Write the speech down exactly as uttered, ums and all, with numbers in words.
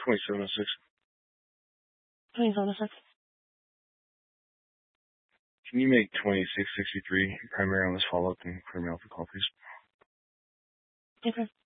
twenty-seven oh six. twenty-seven oh six. Can you make twenty-six sixty-three primary on this follow-up and clear me off the call, please? Okay.